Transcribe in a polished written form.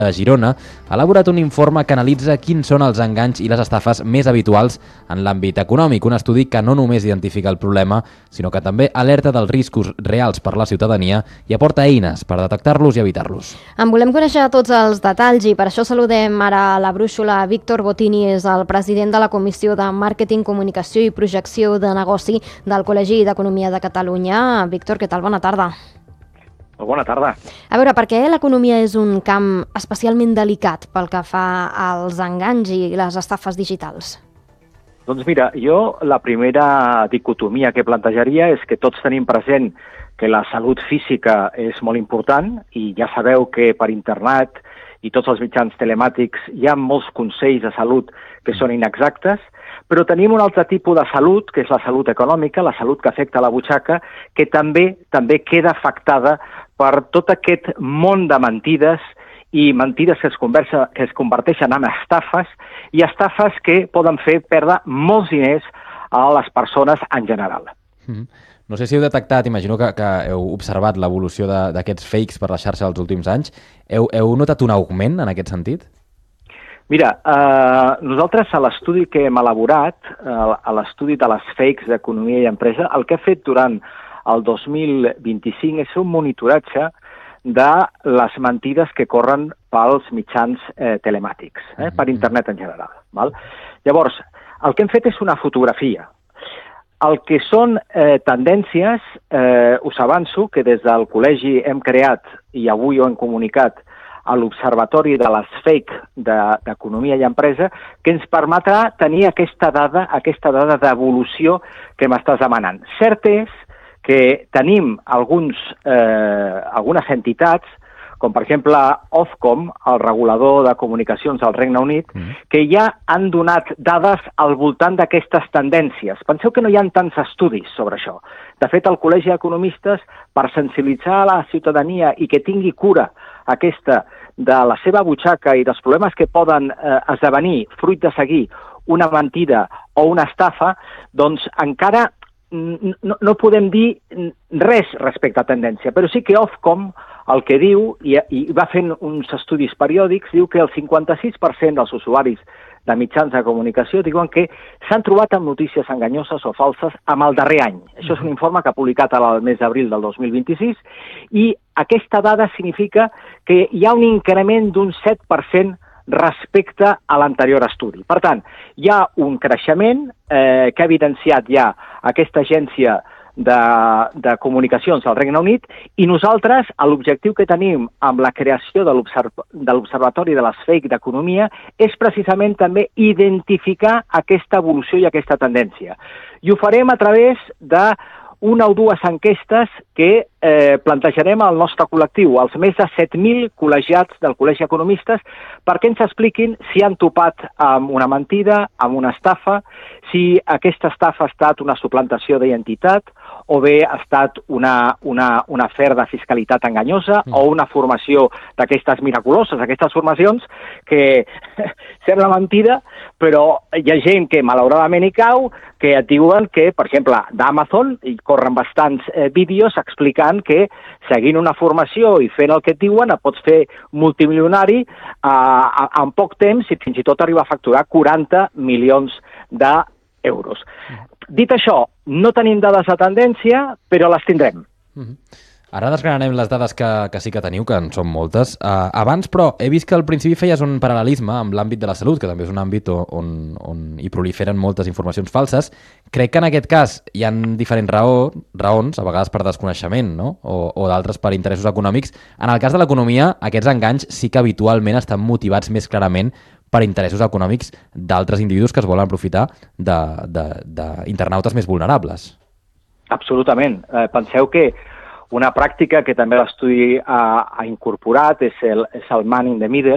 a Girona, ha elaborat un informe que analitza quins són els enganys i les estafes més habituals en l'àmbit econòmic. Un estudi que no només identifica el problema, sinó que també alerta dels riscos reals per la ciutadania i aporta eines per detectar-los i evitar-los. En volem conèixer tots els detalls i per això saludem ara a la brúixola. Víctor Botini és el president de la Comissió de Màrqueting, Comunicació i Projecció de Negoci del Col·legi d'Economia de Catalunya. Víctor, què tal? Bona tarda. Bona tarda. A veure, per què l'economia és un camp especialment delicat pel que fa als enganys i les estafes digitals? Doncs mira, jo la primera dicotomia que plantejaria és que tots tenim present que la salut física és molt important i ja sabeu que per internet i tots els mitjans telemàtics hi ha molts consells de salut que són inexactes, però tenim un altre tipus de salut, que és la salut econòmica, la salut que afecta la butxaca, que també queda afectada per tot aquest món de mentides i mentides que es converteixen en estafes i estafes que poden fer perdre molts diners a les persones en general. No sé si heu detectat, imagino que heu observat l'evolució d'aquests fakes per la xarxa dels últims anys. Heu notat un augment en aquest sentit? Mira, nosaltres a l'estudi que hem elaborat, a l'estudi de les fakes d'economia i empresa, el que he fet durant el 2025 és un monitoratge de les mentides que corren pels mitjans telemàtics, per internet en general. Val? Llavors, el que hem fet és una fotografia. El que són tendències, us avanço que des del col·legi hem creat, i avui ho hem comunicat, a l'Observatori de les Fake d'Economia i Empresa, que ens permetrà tenir aquesta dada d'evolució que m'estàs demanant. Cert és que tenim algunes entitats, com per exemple Ofcom, el regulador de comunicacions del Regne Unit, que ja han donat dades al voltant d'aquestes tendències. Penseu que no hi ha tants estudis sobre això. De fet, el Col·legi d'Economistes, per sensibilitzar la ciutadania i que tingui cura aquesta de la seva butxaca i dels problemes que poden esdevenir fruit de seguir una mentida o una estafa, doncs encara no podem dir res respecte a tendència, però sí que Ofcom el que diu, i va fent uns estudis periòdics, diu que el 56% dels usuaris de mitjans de comunicació diuen que s'han trobat amb notícies enganyoses o falses amb el darrer any. Això és un informe que ha publicat al mes d'abril del 2026 i aquesta dada significa que hi ha un increment d'un 7% respecte a l'anterior estudi. Per tant, hi ha un creixement que ha evidenciat ja aquesta agència de comunicacions del Regne Unit i nosaltres l'objectiu que tenim amb la creació de l'Observatori de les Fake d'Economia és precisament també identificar aquesta evolució i aquesta tendència. I ho farem a través de una o dues enquestes que plantejarem al nostre col·lectiu, als més de 7.000 col·legiats del Col·legi d'Economistes, perquè ens expliquin si han topat amb una mentida, amb una estafa, si aquesta estafa ha estat una suplantació d'identitat o bé ha estat una afer de fiscalitat enganyosa o una formació d'aquestes miraculoses, aquestes formacions que sembla mentida, però hi ha gent que malauradament hi cau, que et diuen que, per exemple, d'Amazon, i corren bastants vídeos explicant que seguint una formació i fent el que et diuen et pots fer multimilionari en poc temps i fins i tot arribar a facturar 40 milions d'euros. Dit això, no tenim dades de tendència, però les tindrem. Ara desgranarem les dades que sí que teniu, que en són moltes. Abans, però, he vist que al principi feies un paral·lelisme amb l'àmbit de la salut, que també és un àmbit on hi proliferen moltes informacions falses. Crec que en aquest cas hi ha diferents raons, a vegades per desconeixement, no? O d'altres per interessos econòmics. En el cas de l'economia, aquests enganys sí que habitualment estan motivats més clarament per interessos econòmics d'altres individus que es volen aprofitar d'internautes més vulnerables. Absolutament. Penseu que una pràctica que també l'estudi ha incorporat és el man in the middle,